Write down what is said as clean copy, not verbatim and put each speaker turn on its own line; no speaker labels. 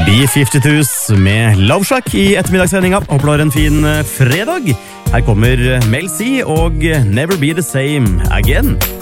B-52s med Love Shack i ettermiddagssendinga. Håper du har en fin fredag. Her kommer Mel C og Never Be The Same Again.